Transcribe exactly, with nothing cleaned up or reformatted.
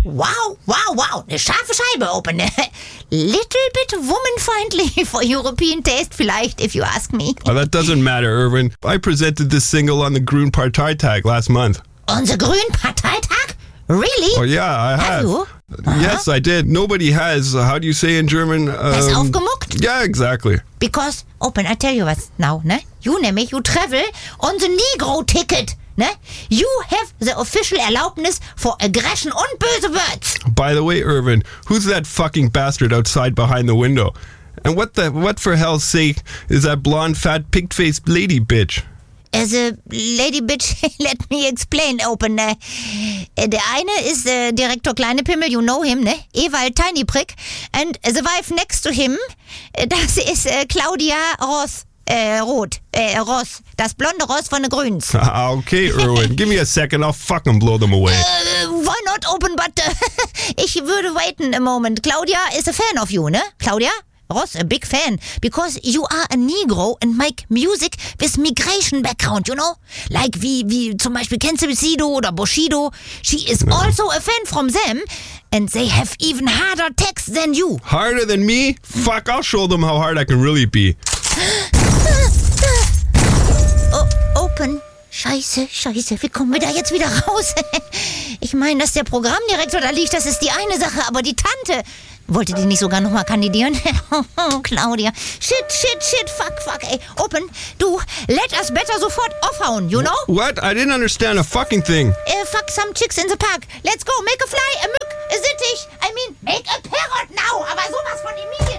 Wow, wow, wow. Eine scharfe Scheibe, Open. Little bit woman-friendly for European taste, vielleicht, if you ask me. Oh, that doesn't matter, Irwin. I presented this single on the Grün Parteitag last month. On the Grün Parteitag? Really? Oh, yeah, I have. Have you? Uh-huh. Yes, I did. Nobody has. Uh, how do you say in German? Um, Has aufgemuckt? Yeah, exactly. Because, Open, I tell you what now, ne? You nämlich, you travel on the Negro ticket, ne? You have the official Erlaubnis for aggression und böse words. By the way, Irvin, who's that fucking bastard outside behind the window? And what the what for hell's sake is that blonde, fat, pig-faced lady bitch? As a lady bitch, let me explain, Open. Uh, der eine ist uh, Direktor Kleine Pimmel, you know him, ne? Ewald Tiny Prick. And the wife next to him, uh, das ist uh, Claudia Ross. Äh, Rot. Äh, Ross. Das blonde Ross von den Grüns. Ah, okay, Irwin. Give me a second. I'll fucking blow them away. Uh, why not, Open, but uh, ich würde waiten a moment. Claudia is a fan of you, ne? Claudia? Ross, a big fan, because you are a Negro and make music with migration background, you know? Like wie, wie zum Beispiel kennst du Sido oder Bushido? She is no. also a fan from them, and they have even harder text than you. Harder than me? Fuck, I'll show them how hard I can really be. Oh, Open. Scheiße, scheiße, wie kommen wir da jetzt wieder raus? Ich meine, dass der Programmdirektor da liegt, das ist die eine Sache, aber die Tante... Wollte die nicht sogar nochmal kandidieren? Oh, Claudia. Shit, shit, shit, fuck, fuck, ey. Open, du, let us better sofort aufhauen, you know? What? I didn't understand a fucking thing. Uh, fuck some chicks in the park. Let's go, make a fly, a Mück, a Sittich. I mean, make a parrot now, aber sowas von dem